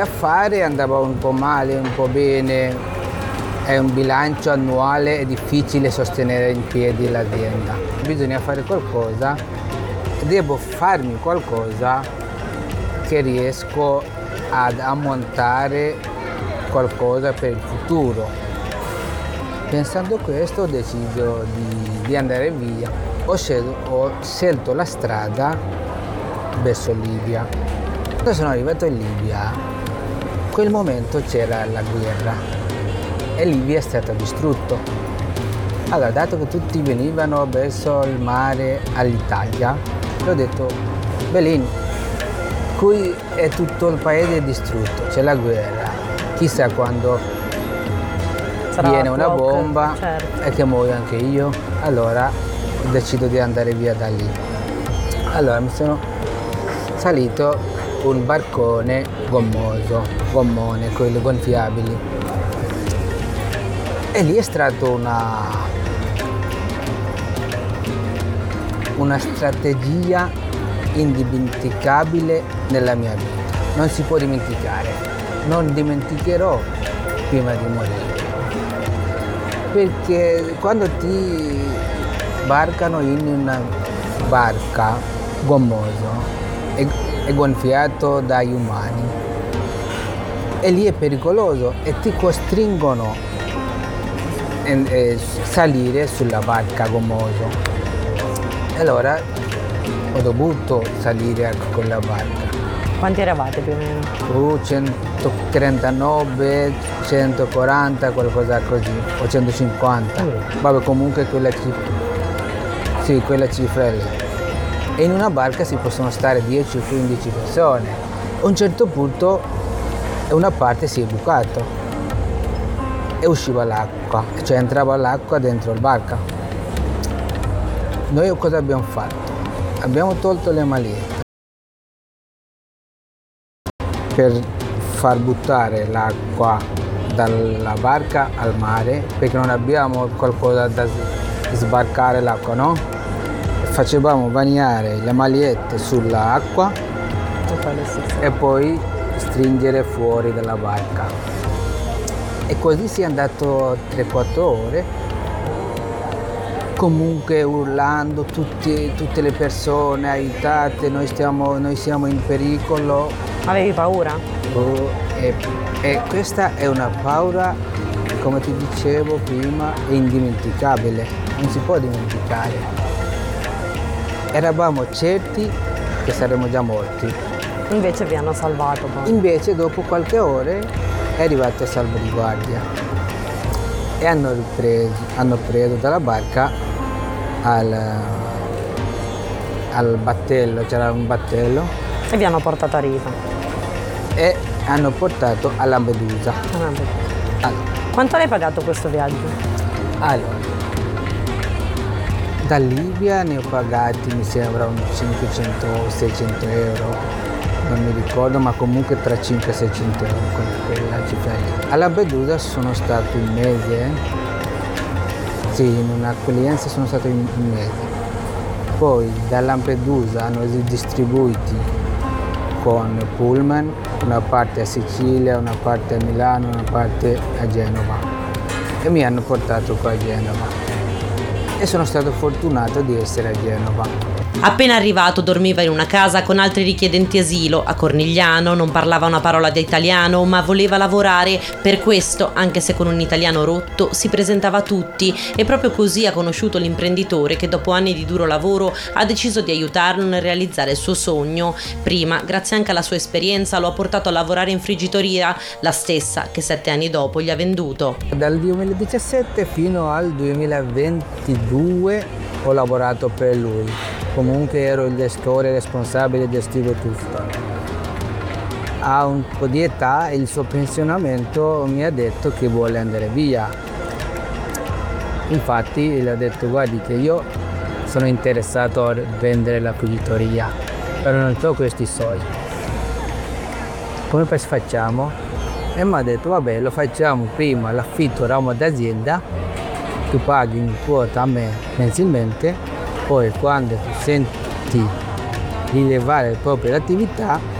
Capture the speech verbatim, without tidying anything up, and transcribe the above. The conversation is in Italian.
l'affare andava un po' male, un po' bene, è un bilancio annuale, è difficile sostenere in piedi l'azienda. Bisogna fare qualcosa, devo farmi qualcosa che riesco ad ammontare qualcosa per il futuro. Pensando a questo ho deciso di, di andare via, ho scelto, ho scelto la strada verso Libia. Quando sono arrivato in Libia, in quel momento c'era la guerra e Libia è stata distrutta. Allora, dato che tutti venivano verso il mare all'Italia, ho detto, Belin, qui è tutto il paese distrutto, c'è la guerra, chissà quando Sarà viene una poco, bomba, certo. E che muoio anche io, allora decido di andare via da lì. Allora mi sono salito un barcone gommoso, gommone, quelli gonfiabili. E lì è stata una, una strategia indimenticabile nella mia vita. Non si può dimenticare, non dimenticherò prima di morire. Perché quando ti barcano in una barca gommoso e, e gonfiato dagli umani, e lì è pericoloso e ti costringono a eh, salire sulla barca gommoso. E allora ho dovuto salire a quella barca. Quanti eravate più o meno? Uh, centotrentanove, centoquaranta, qualcosa così, o centocinquanta. Vabbè, comunque quella cifra, sì, quella cifra lì. E in una barca si possono stare dieci o quindici persone. A un certo punto una parte si è bucato e usciva l'acqua, cioè entrava l'acqua dentro la barca. Noi cosa abbiamo fatto? Abbiamo tolto le maliette per far buttare l'acqua dalla barca al mare, perché non abbiamo qualcosa da sbarcare l'acqua, no? Facevamo bagnare le magliette sull'acqua e poi stringere fuori dalla barca. E così si è andato tre quattro ore, comunque urlando, tutti, tutte le persone aiutate, noi, stiamo, noi siamo in pericolo. Avevi paura? Oh, e, e questa è una paura, come ti dicevo prima, è indimenticabile, non si può dimenticare. Eravamo certi che saremmo già morti. Invece vi hanno salvato poi. Invece dopo qualche ore è arrivato salvaguardia e hanno ripreso, hanno preso dalla barca al, al battello, c'era un battello. E vi hanno portato a riva. E hanno portato a Lampedusa. Allora. Quanto l'hai pagato questo viaggio? Allora, da Libia ne ho pagati, mi sembra, un cinquecento seicento euro, non mi ricordo, ma comunque tra cinquecento e seicento euro con quella cifra lì. A Lampedusa sono stato un mese, sì, in un'accoglienza sono stato un mese. Poi da Lampedusa hanno distribuiti con pullman, una parte a Sicilia, una parte a Milano, una parte a Genova, e mi hanno portato qua a Genova e sono stato fortunato di essere a Genova. Appena arrivato dormiva in una casa con altri richiedenti asilo a Cornigliano, non parlava una parola di italiano ma voleva lavorare, per questo, anche se con un italiano rotto, si presentava a tutti e proprio così ha conosciuto l'imprenditore che dopo anni di duro lavoro ha deciso di aiutarlo nel realizzare il suo sogno. Prima, grazie anche alla sua esperienza, lo ha portato a lavorare in friggitoria, la stessa che sette anni dopo gli ha venduto. Dal duemiladiciassette fino al duemilaventidue ho lavorato per lui. Comunque ero il gestore responsabile, gestivo tutto. A un po' di età, il suo pensionamento mi ha detto che vuole andare via. Infatti gli ho detto, guardi che io sono interessato a vendere la friggitoria, però non ho questi soldi. Come facciamo? E mi ha detto, vabbè, lo facciamo prima, l'affitto ramo d'azienda, tu paghi in quota a me mensilmente, poi quando ti senti di levare proprio l'attività